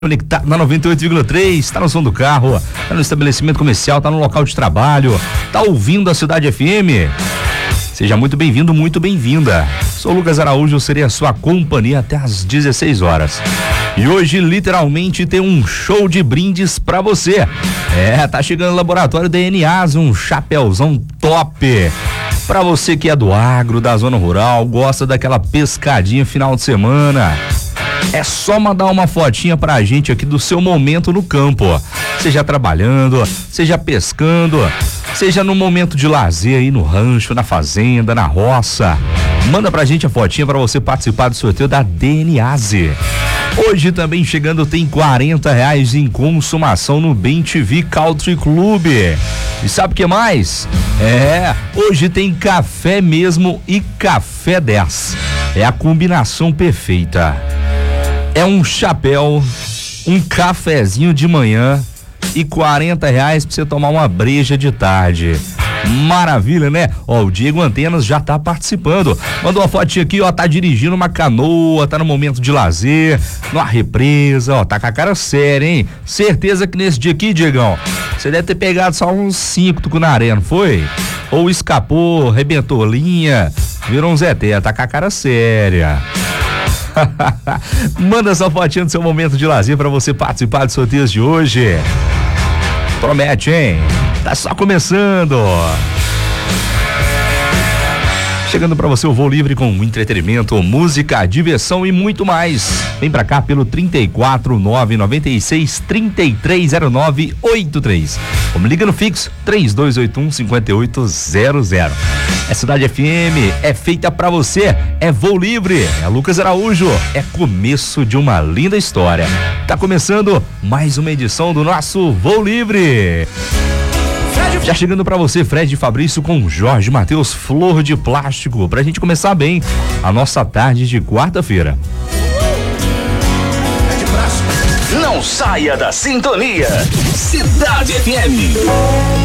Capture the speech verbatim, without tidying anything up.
Conectado na noventa e oito vírgula três, tá no som do carro, tá no estabelecimento comercial, tá no local de trabalho, tá ouvindo a Cidade F M. Seja muito bem-vindo, muito bem-vinda. Sou Lucas Araújo, serei a sua companhia até às dezesseis horas. E hoje, literalmente, tem um show de brindes pra você. É, tá chegando o Laboratório D N As, um chapéuzão top. Pra você que é do agro, da zona rural, gosta daquela pescadinha final de semana. É só mandar uma fotinha pra gente aqui do seu momento no campo. Seja trabalhando, seja pescando, seja no momento de lazer aí no rancho, na fazenda, na roça. Manda pra gente a fotinha pra você participar do sorteio da D N A Z. Hoje também chegando tem quarenta reais em consumação no Bem T V Country Club. E sabe o que mais? É, hoje tem café mesmo e café dez. É a combinação perfeita. É um chapéu, um cafezinho de manhã e quarenta reais pra você tomar uma breja de tarde. Maravilha, né? Ó, o Diego Antenas já tá participando. Mandou uma fotinha aqui, ó, tá dirigindo uma canoa, tá no momento de lazer, numa represa, ó, tá com a cara séria, hein? Certeza que nesse dia aqui, Diegão, você deve ter pegado só uns cinco tucos na areia, não foi? Ou escapou, rebentou linha, virou um Zé Té, tá com a cara séria. Manda essa fotinha do seu momento de lazer pra você participar dos sorteios de hoje. Promete, hein? Tá só começando. Chegando pra você o Voo Livre com entretenimento, música, diversão e muito mais. Vem pra cá pelo trinta e quatro, nove nove seis, trinta e três zero nove, oitenta e três. Ou me liga no fixo três dois oito um, cinco oito zero zero. É Cidade F M, é feita pra você, é Voo Livre, é Lucas Araújo, é começo de uma linda história. Tá começando mais uma edição do nosso Voo Livre. Já chegando pra você, Fred Fabrício com Jorge Matheus, Flor de Plástico, pra gente começar bem a nossa tarde de quarta-feira. Não saia da sintonia. Cidade F M.